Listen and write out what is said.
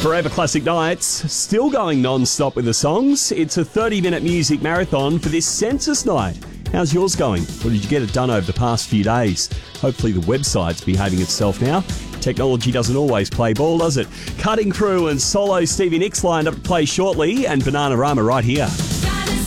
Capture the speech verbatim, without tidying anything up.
Forever Classic Nights, still going non-stop with the songs. It's a thirty-minute music marathon for this census night. How's yours going? Or did you get it done over the past few days? Hopefully the website's behaving itself now. Technology doesn't always play ball, does it? Cutting Through and solo Stevie Nicks lined up to play shortly, and Bananarama right here.